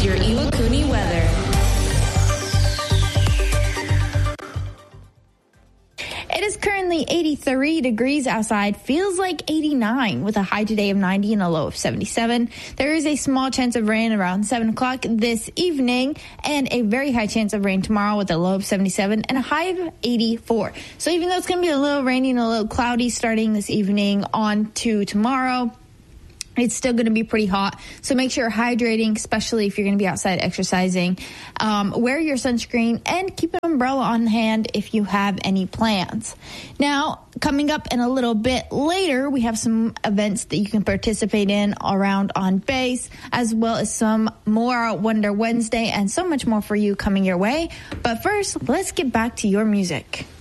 your Iwakuni weather. It is currently 83 degrees outside, feels like 89 with a high today of 90 and a low of 77. There is a small chance of rain around 7 o'clock this evening and a very high chance of rain tomorrow with a low of 77 and a high of 84. So even though it's going to be a little rainy and a little cloudy starting this evening on to tomorrow, it's still going to be pretty hot, so make sure you're hydrating, especially if you're going to be outside exercising. Wear your sunscreen and keep an umbrella on hand if you have any plans. Now, coming up in a little bit later, we have some events that you can participate in around On Base, as well as some more Wonder Wednesday and so much more for you coming your way. But first, let's get back to your music.